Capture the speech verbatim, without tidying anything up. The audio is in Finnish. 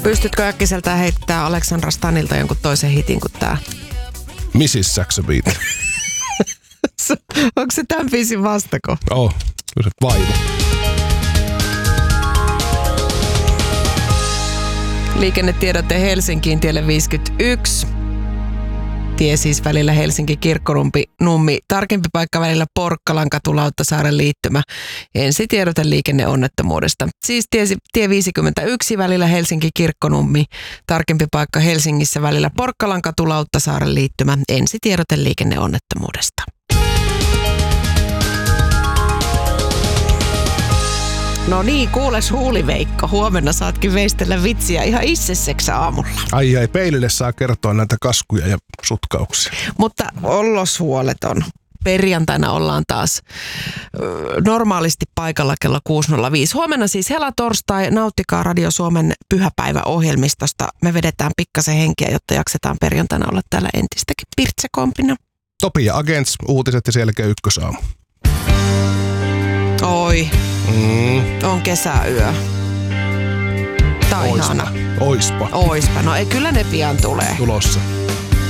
Pystytkö äkkiseltään heittää Aleksandra Stanilta jonkun toisen hitin kuin tää? missis Saxabeat. Onko se tämän biisin vastako? Oh, se vaiva. Liikennetiedote Helsinkiin tielle viisikymmentäyksi. Tie siis välillä Helsinki-Kirkkonummi. Nummi. Tarkempi paikka välillä Porkkalan-katu Lauttasaaren liittymä. Ensitiedote liikenneonnettomuudesta. Siis tie, tie viisikymmentäyksi välillä Helsinki-Kirkkonummi. Tarkempi paikka Helsingissä välillä Porkkalan-katu Lauttasaaren liittymä. Ensitiedote liikenneonnettomuudesta. No niin, kuules Huuliveikko. Huomenna saatkin veistellä vitsiä ihan itsesseksä aamulla. Ai ai, peilille saa kertoa näitä kaskuja ja sutkauksia. Mutta ollos huoleton. Perjantaina ollaan taas ö, normaalisti paikalla kello kuusi nolla viisi. Huomenna siis helatorstai, nauttikaa Radio Suomen pyhäpäiväohjelmistosta. Me vedetään pikkasen henkeä, jotta jaksetaan perjantaina olla täällä entistäkin pirtsekompina. Topi ja Agents, uutiset ja selkeä ykkösaamu. Oi, Mm. on kesäyö. Tää on Oispa. ihana. Oispa. Oispa. No ei, kyllä ne pian tulee. Tulossa.